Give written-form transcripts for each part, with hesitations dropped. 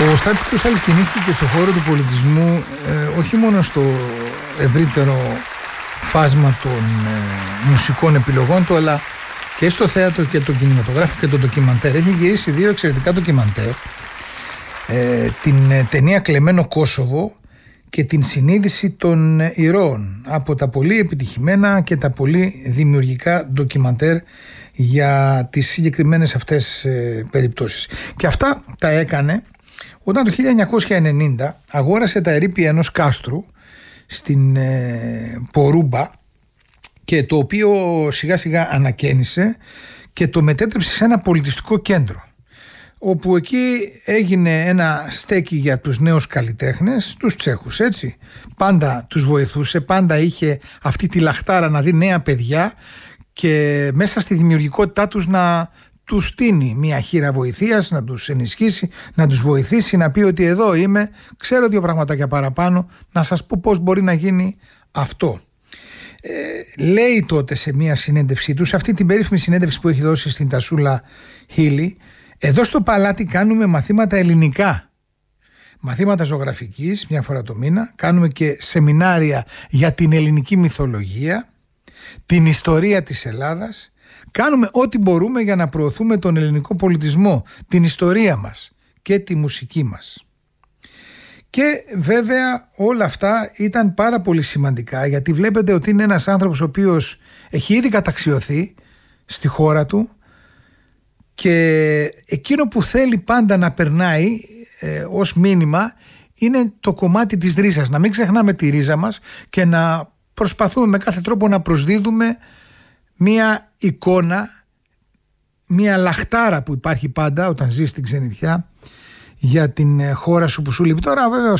Ο Στάτης Προύσαλης κινήθηκε στον χώρο του πολιτισμού όχι μόνο στο ευρύτερο φάσμα των μουσικών επιλογών του, αλλά και στο θέατρο και το κινηματογράφο και το ντοκιμαντέρ. Έχει γυρίσει 2 εξαιρετικά ντοκιμαντέρ, την ταινία «Κλεμμένο Κόσοβο» και την «Συνείδηση των ηρώων», από τα πολύ επιτυχημένα και τα πολύ δημιουργικά ντοκιμαντέρ για τις συγκεκριμένες αυτές περιπτώσεις. Και αυτά τα έκανε όταν το 1990 αγόρασε τα ερείπια ενός κάστρου στην Πορούμπα, και το οποίο σιγά σιγά ανακαίνισε και το μετέτρεψε σε ένα πολιτιστικό κέντρο, όπου εκεί έγινε ένα στέκι για τους νέους καλλιτέχνες, τους Τσέχους, έτσι. Πάντα τους βοηθούσε, πάντα είχε αυτή τη λαχτάρα να δει νέα παιδιά και μέσα στη δημιουργικότητά τους να τους στείνει μια χείρα βοηθείας, να τους ενισχύσει, να τους βοηθήσει, να πει ότι εδώ είμαι, ξέρω 2 πραγματάκια παραπάνω, να σας πω πώς μπορεί να γίνει αυτό. Λέει τότε σε μια συνέντευξή του, σε αυτή την περίφημη συνέντευξη που έχει δώσει στην Τασούλα Χίλη, εδώ στο παλάτι κάνουμε μαθήματα ελληνικά, μαθήματα ζωγραφικής μια φορά το μήνα, κάνουμε και σεμινάρια για την ελληνική μυθολογία, την ιστορία της Ελλάδας, κάνουμε ό,τι μπορούμε για να προωθούμε τον ελληνικό πολιτισμό, την ιστορία μας και τη μουσική μας. Και βέβαια όλα αυτά ήταν πάρα πολύ σημαντικά, γιατί βλέπετε ότι είναι ένας άνθρωπος ο οποίος έχει ήδη καταξιωθεί στη χώρα του και εκείνο που θέλει πάντα να περνάει ως μήνυμα είναι το κομμάτι της ρίζας. Να μην ξεχνάμε τη ρίζα μας και να προσπαθούμε με κάθε τρόπο να προσδίδουμε μία εικόνα, μία λαχτάρα που υπάρχει πάντα όταν ζεις στην ξενιτιά για την χώρα σου που σου λείπει. Τώρα βέβαια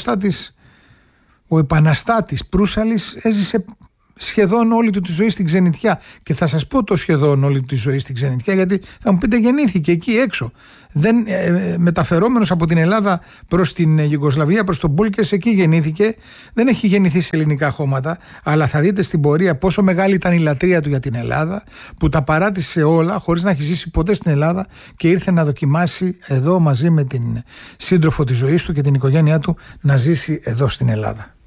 ο επαναστάτης Προύσαλης έζησε σχεδόν όλη του τη ζωή στην ξενιτιά, και θα σας πω το σχεδόν όλη του τη ζωή στην ξενιτιά, γιατί θα μου πείτε γεννήθηκε εκεί έξω, μεταφερόμενος από την Ελλάδα προς την Ιουγκοσλαβία, προς τον Μπούλκες, εκεί γεννήθηκε, δεν έχει γεννηθεί σε ελληνικά χώματα, αλλά θα δείτε στην πορεία πόσο μεγάλη ήταν η λατρεία του για την Ελλάδα, που τα παράτησε όλα χωρίς να έχει ζήσει ποτέ στην Ελλάδα και ήρθε να δοκιμάσει εδώ μαζί με την σύντροφο της ζωής του και την οικογένειά του να ζήσει εδώ στην Ελλάδα.